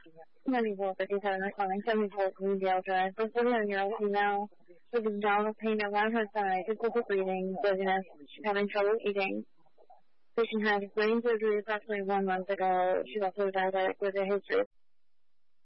57 recalling 74 Glendale Drive. The 41-year-old female with abdominal pain around her thigh, difficult breathing, dizziness, having trouble eating. Patient had brain surgery approximately 1 month ago. She's also diabetic with a history of